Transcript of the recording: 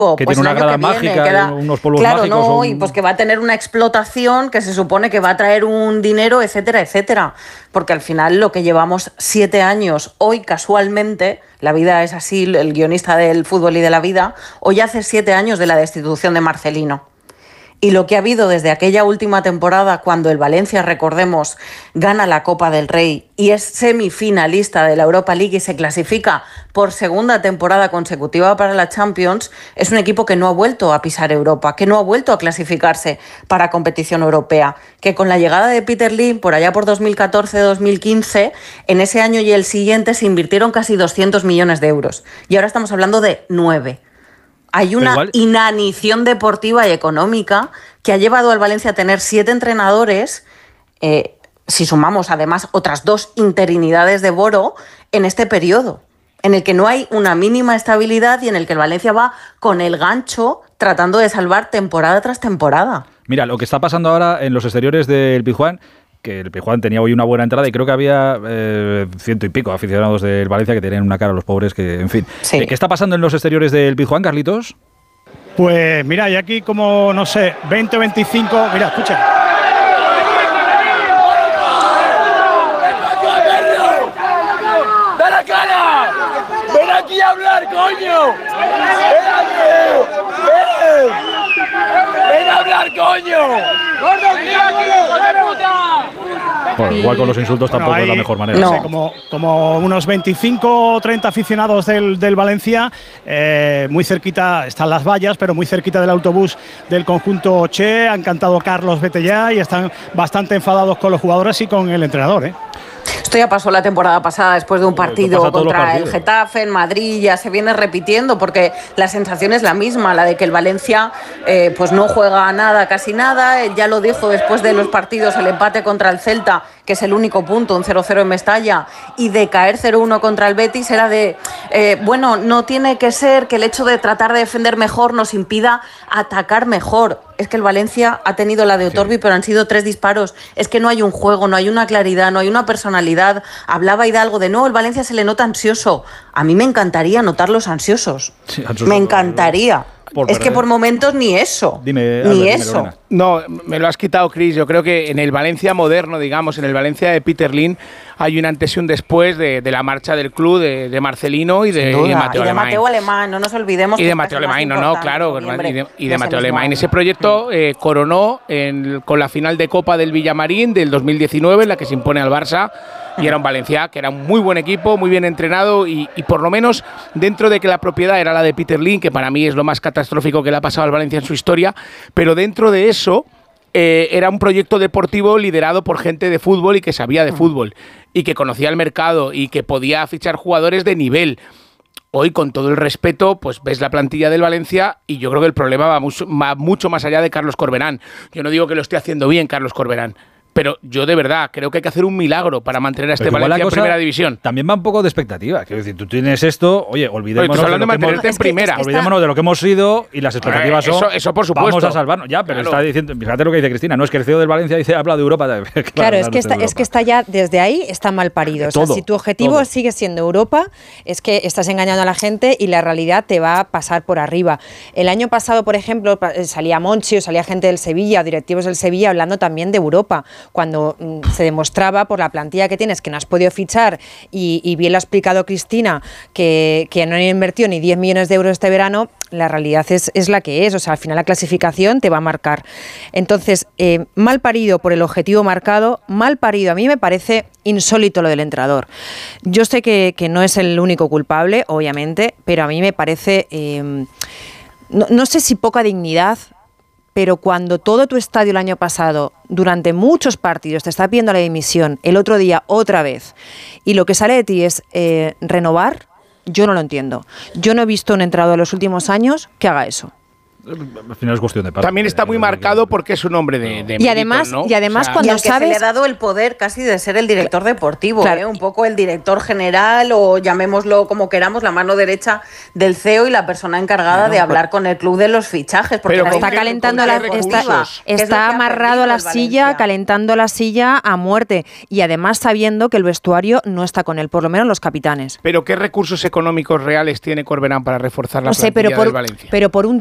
Que pues tiene una grada mágica, unos polvos claro, mágicos. No, y pues que va a tener una explotación que se supone que va a traer un dinero, etcétera, etcétera. Porque al final lo que llevamos 7 años, hoy casualmente, la vida es así, el guionista del fútbol y de la vida, hoy hace 7 años de la destitución de Marcelino. Y lo que ha habido desde aquella última temporada, cuando el Valencia, recordemos, gana la Copa del Rey y es semifinalista de la Europa League y se clasifica por segunda temporada consecutiva para la Champions, es un equipo que no ha vuelto a pisar Europa, que no ha vuelto a clasificarse para competición europea, que con la llegada de Peter Lim, por allá por 2014-2015, en ese año y el siguiente se invirtieron casi 200 millones de euros. Y ahora estamos hablando de 9. Hay una inanición deportiva y económica que ha llevado al Valencia a tener 7 entrenadores, si sumamos además otras 2 interinidades de Boro, en este periodo, en el que no hay una mínima estabilidad y en el que el Valencia va con el gancho tratando de salvar temporada tras temporada. Mira, lo que está pasando ahora en los exteriores del Pizjuán, que el Pizjuán tenía hoy una buena entrada y creo que había 100 y pico aficionados del Valencia que tenían una cara los pobres que, en fin. Sí. ¿Qué está pasando en los exteriores del Pizjuán, Carlitos? Pues mira, y aquí como, no sé, 20 o 25, mira, escucha. ¡Da la cara! ¡Ven aquí a hablar, coño! ¡Ven aquí! ¡Ven a hablar, coño! ¡Gordo, mira aquí, hijo de puta! Bueno, igual con los insultos tampoco es la mejor manera. No sé, como unos 25 o 30 aficionados del Valencia, muy cerquita están las vallas, pero muy cerquita del autobús del conjunto Che, han cantado Carlos vete ya y están bastante enfadados con los jugadores y con el entrenador, ¿eh? Esto ya pasó la temporada pasada después de un partido contra el Getafe en Madrid, ya se viene repitiendo porque la sensación es la misma, la de que el Valencia pues no juega nada, casi nada. Ya lo dijo después de los partidos, el empate contra el Celta, que es el único punto, un 0-0 en Mestalla, y de caer 0-1 contra el Betis era de, bueno, no tiene que ser que el hecho de tratar de defender mejor nos impida atacar mejor. Es que el Valencia ha tenido la de Otorbi, pero han sido 3 disparos. Es que no hay un juego, no hay una claridad, no hay una personalidad. Hablaba Hidalgo de, no, el Valencia se le nota ansioso. A mí me encantaría notarlos ansiosos. Sí, me encantaría. Es que por momentos ni eso. Dime, ni Albert, eso. No, me lo has quitado, Chris. Yo creo que en el Valencia moderno, digamos, en el Valencia de Peter Lim, hay un antes y un después de la marcha del club de Marcelino y de Mateo Alemany. Y de Mateo Alemany, no nos olvidemos. Y de Mateo Alemany, claro. Y de Mateo Alemany. Ese proyecto coronó con la final de Copa del Villamarín del 2019, en la que se impone al Barça. Y era un Valencia que era un muy buen equipo, muy bien entrenado y por lo menos dentro de que la propiedad era la de Peter Lim, que para mí es lo más catastrófico que le ha pasado al Valencia en su historia, pero dentro de eso era un proyecto deportivo liderado por gente de fútbol y que sabía de fútbol y que conocía el mercado y que podía fichar jugadores de nivel. Hoy, con todo el respeto, pues ves la plantilla del Valencia y yo creo que el problema va mucho más allá de Carlos Corberán. Yo no digo que lo esté haciendo bien Carlos Corberán, pero yo de verdad creo que hay que hacer un milagro para mantener a este Valencia en primera división. También va un poco de expectativa. Quiero decir, tú tienes esto, oye, olvidémonos de lo que mantenerte en primera. Olvidémonos de lo que hemos sido y las expectativas son eso por supuesto. Vamos a salvarnos. Ya, pero está diciendo, fíjate lo que dice Cristina, no es que el CEO del Valencia dice habla de Europa. Claro, es que está ya desde ahí está mal parido. O sea, si tu objetivo sigue siendo Europa, es que estás engañando a la gente y la realidad te va a pasar por arriba. El año pasado, por ejemplo, salía Monchi o salía gente del Sevilla, directivos del Sevilla hablando también de Europa, cuando se demostraba por la plantilla que tienes que no has podido fichar y bien lo ha explicado Cristina que no han invertido ni 10 millones de euros este verano. La realidad es la que es, o sea, al final la clasificación te va a marcar. Entonces, mal parido por el objetivo marcado, mal parido. A mí me parece insólito lo del entrenador. Yo sé que no es el único culpable, obviamente, pero a mí me parece, no sé si poca dignidad, pero cuando todo tu estadio el año pasado, durante muchos partidos, te está pidiendo la dimisión, el otro día otra vez, y lo que sale de ti es renovar, yo no lo entiendo. Yo no he visto un entrenador en los últimos años que haga eso. Al final es cuestión de parte. También está muy marcado porque es un hombre de y además, ¿no? Cuando sabes, se le ha dado el poder casi de ser el director deportivo, un poco el director general o llamémoslo como queramos, la mano derecha del CEO y la persona encargada de hablar con el club de los fichajes. Porque está calentando está amarrado a la silla, calentando la silla a muerte y además sabiendo que el vestuario no está con él, por lo menos los capitanes. Pero ¿qué recursos económicos reales tiene Corberán para reforzar la plantilla del Valencia? Pero por un